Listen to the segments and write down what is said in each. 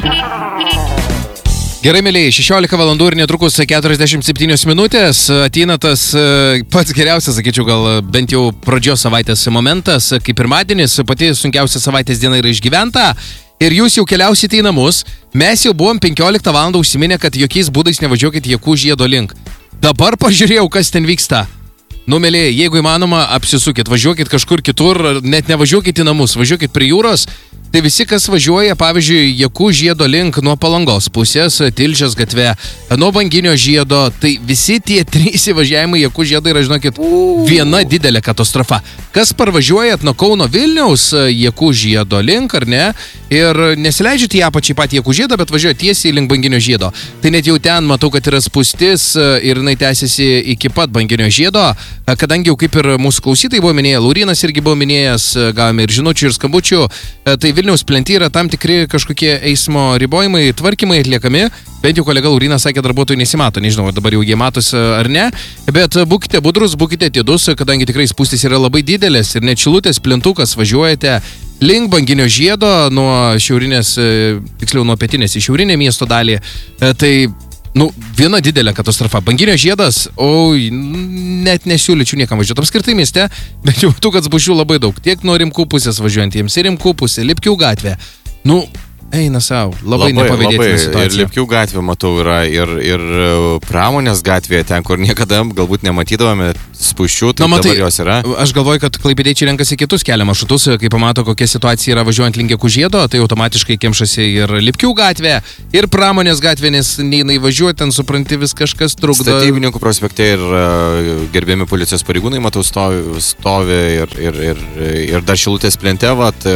Gerai, mėlyje, 16 valandų ir netrukus 47 minutės ateina tas pats geriausias, sakyčiau, gal bent jau pradžios savaitės momentas, kaip pirmadienis, pati sunkiausia savaitės diena yra išgyventa ir jūs jau keliausite į namus. Mes jau buvom 15 valandą užsiminę, kad jokiais būdais nevažiuokit Jakų žiedo link. Dabar pažiūrėjau, kas ten vyksta. Nu, mėlyje, jeigu įmanoma, apsisukit, važiuokit kažkur kitur, net nevažiuokit į namus, važiuokit prie jūros. Tai visi, kas važiuoja, pavyzdžiui, Jakų žiedo link nuo Palangos pusės, Tilžės gatve, nuo Banginio žiedo, tai visi tie 3 įvažiavimai Jakų žiedo yra, žinokit, viena didelė katastrofa. Kas parvažiuojat nuo Kauno Vilniaus Jakų žiedo link, ar ne, ir nesileidžiat į apačią patį Jakų žiedą, bet važiuojat tiesiai link Banginio žiedo. Tai net jau ten matau, kad yra spūstis ir jinai tęsiasi iki pat Banginio žiedo, kadangi jau kaip ir mūsų klausytojai buvo minėję, Laurinas irgi buvo minėjęs, gavome ir žinučių, ir skambučių, tai Vilniaus plente yra tam tikri kažkokie eismo ribojimai, tvarkymai atliekami, bent jau kolega Laurinas sakė, darbuotojai nesimato, nežinau, dabar jau jie matosi ar ne, bet būkite budrus, būkite atidus, kadangi tikrai spūstis yra labai didelės ir net Šilutės plentukas važiuojate link Banginio žiedo nuo šiaurinės, tiksliau nuo pietinės į šiaurinę miesto dalį, tai viena didelė katastrofa. Banginio žiedas, net nesiūlyčiau niekam važiuoti. Apskritai mieste, bet jau tų, kad zbušių labai daug. Tiek nuo Rimkų pusės važiuojantiems, ir Rimkų pusė, Lipkių gatvė. Eina savo, labai nepavydėtina situacija. Ir Lipkių gatvė, matau, yra ir Pramonės gatvėje, ten, kur niekada galbūt nematydavome spūsčių, tai dabar jos yra. Aš galvoju, kad klaipėdiečiai renkasi kitus kelio maršrutus, kai pamato, kokia situacija yra važiuojant link Jakų žiedo, tai automatiškai kemšasi ir Lipkių gatvė, ir Pramonės gatvė, nes neina įvažiuoti, ten supranti, vis kažkas trukdo. Statybininkų prospekte ir gerbiami policijos pareigūnai, matau, stovi ir dar Šilutės plente,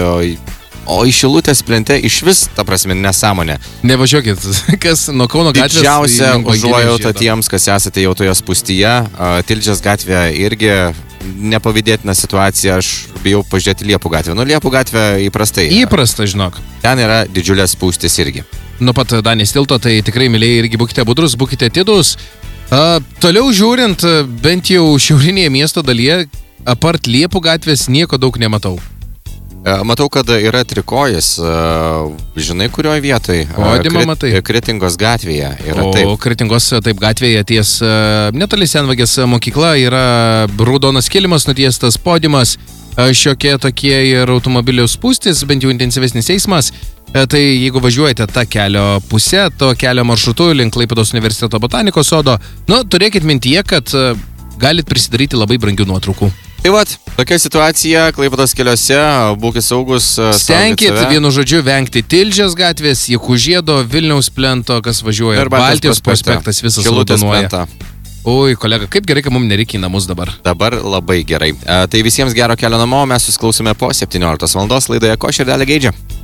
o į Šilutės plente iš vis, ta prasme, nesąmonė. Nevažiuokit, kas nuo Kauno gatvės. Didžiausia užuojauta tiems, kas esate jau toje spūstyje. Tilžės gatvė irgi nepavydėtina situacija, aš bijau pažiūrėti Liepų gatvę. Liepų gatvė įprastai. Įprasta, žinok. Ten yra didžiulės spūstis irgi. Nuo pat Danės tilto, tai tikrai, mėlyje, irgi būkite budrus, būkite atidus. Toliau žiūrint, bent jau šiaurinėje miesto dalyje, apart Liepų gatvės, nieko daug nematau. Matau, kad yra trikojas, žinai, kurioje vietoje? Kretingos gatvėje yra taip. Kretingos taip gatvėje ties netoli Senvagės mokykla yra raudonas kilimas, nutiestas podiumas, šiokie tokie ir automobilių spūstis, bent jau intensyvesnis eismas. Tai jeigu važiuojate tą kelio pusę, to kelio maršrutu link Klaipėdos universiteto botanikos sodo, turėkit mintyje, kad galit prisidaryti labai brangių nuotraukų. Tai tokia situacija Klaipėdos keliuose, būkit saugus. Stenkit, vienu žodžiu, vengti Tilžės gatvės, Jakų žiedo, Vilniaus plento, kas važiuoja, Baltijos prospektas visas raudonuoja. Kolega, kaip gerai, kad mums nereikia į namus dabar. Dabar labai gerai. Tai visiems gero kelio namo, mes susiklausome po 17 valandos laidoje Ko širdelė geidžia.